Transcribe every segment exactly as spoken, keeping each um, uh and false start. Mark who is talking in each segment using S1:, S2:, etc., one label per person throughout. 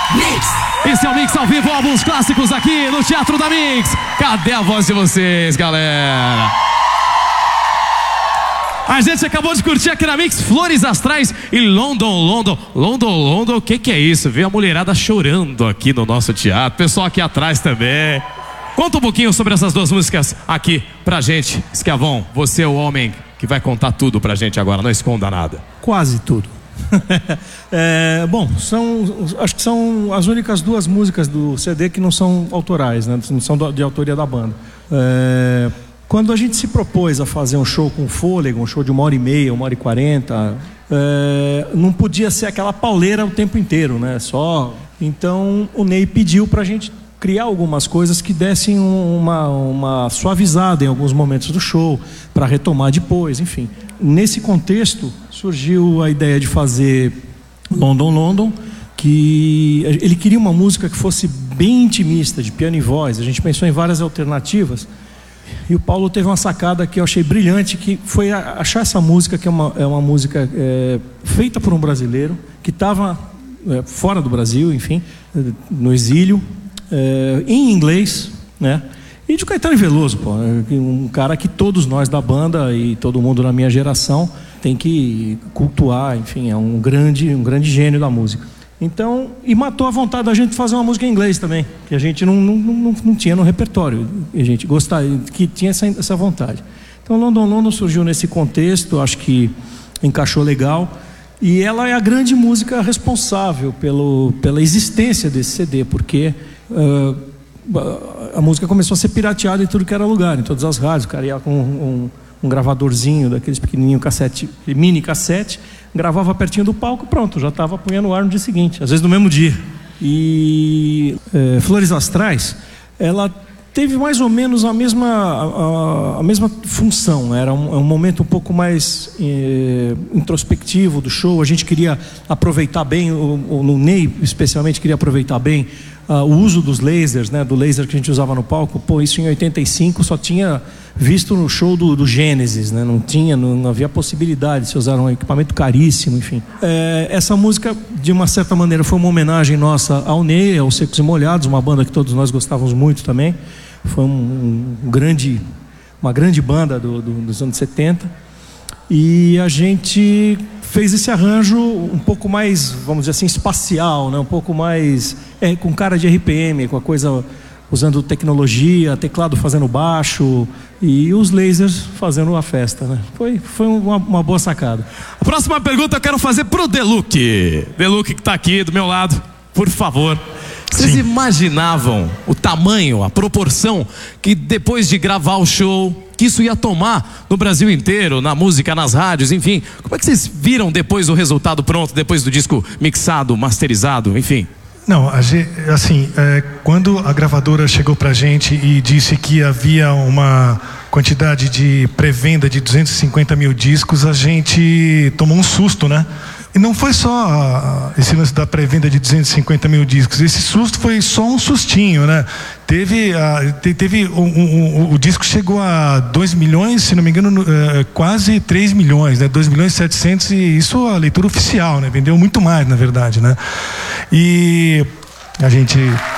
S1: Mix. Esse é o Mix ao vivo, álbuns clássicos aqui no Teatro da Mix. Cadê a voz de vocês, galera? A gente acabou de curtir aqui na Mix Flores Astrais e London, London, London, London. O que que é isso? Veio a mulherada chorando aqui no nosso teatro. Pessoal aqui atrás também. Conta um pouquinho sobre essas duas músicas aqui pra gente. Esquiavon, você é o homem que vai contar tudo pra gente agora, não esconda nada.
S2: Quase tudo. é, bom, são, acho que são as únicas duas músicas do C D que não são autorais, né? Não são de autoria da banda. É, quando a gente se propôs a fazer um show com fôlego, um show de uma hora e meia, uma hora e quarenta, é, não podia ser aquela pauleira o tempo inteiro, né? Só. Então o Ney pediu pra gente criar algumas coisas que dessem uma, uma suavizada em alguns momentos do show, para retomar depois, enfim. Nesse contexto, surgiu a ideia de fazer London, London, que ele queria uma música que fosse bem intimista, de piano e voz. A gente pensou em várias alternativas, e o Paulo teve uma sacada que eu achei brilhante, que foi achar essa música, que é uma, é uma música é, feita por um brasileiro, que estava é, fora do Brasil, enfim, no exílio, É, em inglês, né? E de Caetano Veloso, pô, um cara que todos nós da banda e todo mundo na minha geração tem que cultuar, enfim, é um grande, um grande gênio da música. Então, e matou a vontade da gente fazer uma música em inglês também, que a gente não, não, não, não tinha no repertório, e a gente gostaria, que tinha essa, essa vontade. Então, London, London surgiu nesse contexto, acho que encaixou legal. E ela é a grande música responsável pelo, pela existência desse C D, porque uh, a música começou a ser pirateada em tudo que era lugar, em todas as rádios. O cara ia com um, um, um gravadorzinho, daqueles pequenininhos cassete, mini cassete, gravava pertinho do palco, pronto, já estava punhando no ar no dia seguinte, às vezes no mesmo dia. E uh, Flores Astrais, ela teve mais ou menos a mesma, a, a mesma função, né? Era um, um momento um pouco mais eh, introspectivo do show. A gente queria aproveitar bem, o, o, no Ney especialmente queria aproveitar bem uh, o uso dos lasers, né? Do laser que a gente usava no palco. Pô, isso em oitenta e cinco só tinha visto no show do, do Gênesis, né? Não tinha, não, não havia possibilidade de se usar um equipamento caríssimo, enfim. É, essa música, de uma certa maneira, foi uma homenagem nossa ao Ney, aos Secos e Molhados, uma banda que todos nós gostávamos muito também. Foi um, um grande, uma grande banda do, do, dos anos setenta. E a gente fez esse arranjo um pouco mais, vamos dizer assim, espacial, né? Um pouco mais é, com cara de R P M, com a coisa usando tecnologia, teclado fazendo baixo e os lasers fazendo a festa, né? Foi, foi uma, uma boa sacada.
S1: A próxima pergunta eu quero fazer pro Deluque. Deluque que tá aqui do meu lado, por favor. Vocês Sim. imaginavam o tamanho, a proporção que depois de gravar o show, que isso ia tomar no Brasil inteiro, na música, nas rádios, enfim? Como é que vocês viram depois o resultado pronto, depois do disco mixado, masterizado, enfim?
S3: Não, assim, é, quando a gravadora chegou pra gente e disse que havia uma quantidade de pré-venda de duzentos e cinquenta mil discos, a gente tomou um susto, né? E não foi só esse lance da pré-venda de duzentos e cinquenta mil discos. Esse susto foi só um sustinho, né? Teve, a, teve um, um, um, o disco chegou a dois milhões, se não me engano, uh, quase três milhões, né? dois milhões e setecentos, e isso a leitura oficial, né? Vendeu muito mais, na verdade, né? E a gente...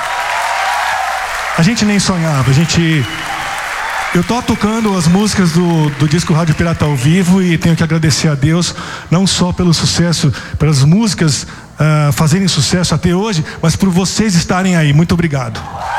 S3: A gente nem sonhava, a gente... Eu tô tocando as músicas do, do disco Rádio Pirata ao vivo e tenho que agradecer a Deus, não só pelo sucesso, pelas músicas uh, fazerem sucesso até hoje, mas por vocês estarem aí. Muito obrigado.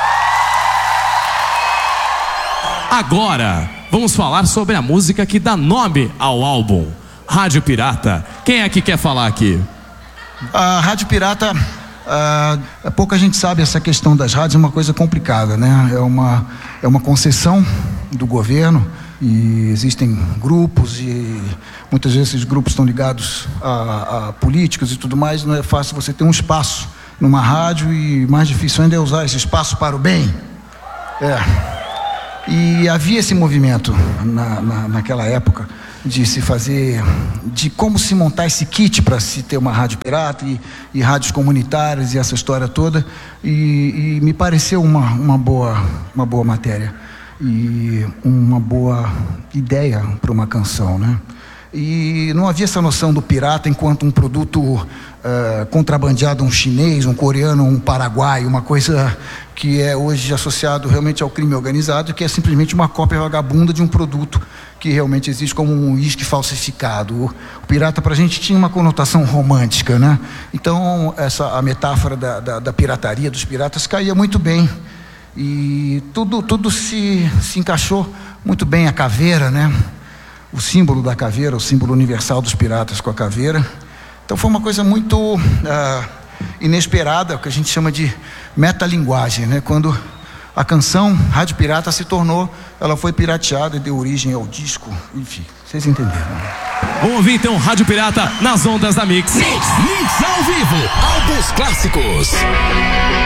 S1: Agora, vamos falar sobre a música que dá nome ao álbum, Rádio Pirata. Quem é que quer falar aqui?
S4: A Rádio Pirata... Uh, pouca gente sabe, essa questão das rádios é uma coisa complicada, né? É uma, é uma concessão do governo e existem grupos e muitas vezes esses grupos estão ligados a, a políticos e tudo mais. Não é fácil você ter um espaço numa rádio e mais difícil ainda é usar esse espaço para o bem. É. E havia esse movimento na, na, naquela época de se fazer, de como se montar esse kit para se ter uma rádio pirata e, e rádios comunitárias e essa história toda, e, e me pareceu uma, uma, boa, uma boa matéria e uma boa ideia para uma canção, né? E não havia essa noção do pirata enquanto um produto uh, contrabandeado um chinês, um coreano, um paraguaio, uma coisa que é hoje associado realmente ao crime organizado, que é simplesmente uma cópia vagabunda de um produto que realmente existe como um uísque falsificado. O, o pirata para a gente tinha uma conotação romântica, né? Então essa, a metáfora da, da, da pirataria, dos piratas, caía muito bem. E tudo, tudo se, se encaixou muito bem. A caveira, né? O símbolo da caveira, o símbolo universal dos piratas com a caveira. Então foi uma coisa muito uh, inesperada, o que a gente chama de metalinguagem, né? Quando a canção Rádio Pirata se tornou, ela foi pirateada e deu origem ao disco, enfim, vocês entenderam.
S1: Vamos ouvir então Rádio Pirata nas ondas da Mix.
S5: Mix, Mix ao vivo, álbuns clássicos.